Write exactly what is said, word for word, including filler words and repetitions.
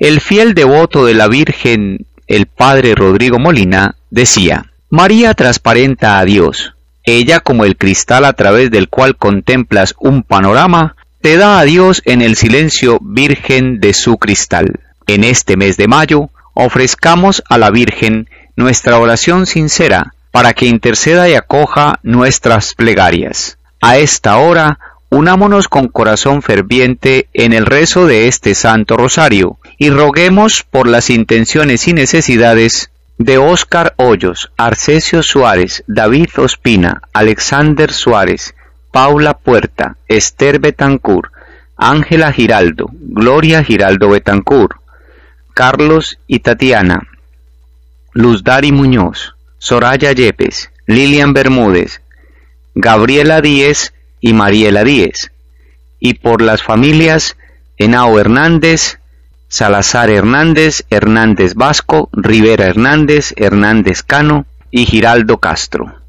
El fiel devoto de la Virgen, el padre Rodrigo Molina, decía: María transparenta a Dios. Ella, como el cristal a través del cual contemplas un panorama, te da a Dios en el silencio virgen de su cristal. En este mes de mayo, ofrezcamos a la Virgen nuestra oración sincera para que interceda y acoja nuestras plegarias. A esta hora, unámonos con corazón ferviente en el rezo de este Santo Rosario y roguemos por las intenciones y necesidades de Óscar Hoyos, Arcesio Suárez, David Ospina, Alexander Suárez, Paula Puerta, Esther Betancur, Ángela Giraldo, Gloria Giraldo Betancur, Carlos y Tatiana, Luzdari Muñoz, Soraya Yepes, Lilian Bermúdez, Gabriela Díez y Mariela Díez, y por las familias Henao Hernández, Salazar Hernández, Hernández Vasco, Rivera Hernández, Hernández Cano y Giraldo Castro.